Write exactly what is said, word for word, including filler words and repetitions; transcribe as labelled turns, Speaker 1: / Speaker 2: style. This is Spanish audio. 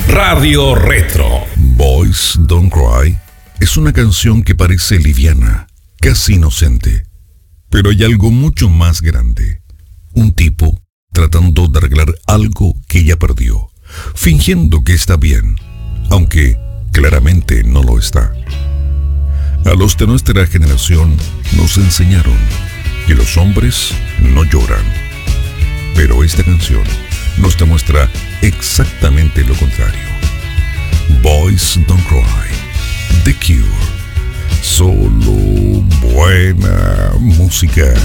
Speaker 1: Radio Retro.
Speaker 2: Boys Don't Cry es una canción que parece liviana, casi inocente. Pero hay algo mucho más grande. Un tipo tratando de arreglar algo que ya perdió, fingiendo que está bien, aunque claramente no lo está. A los de nuestra generación nos enseñaron que los hombres no lloran. Pero esta canción nos demuestra exactamente lo contrario. Boys Don't Cry, The Cure. Solo buena música.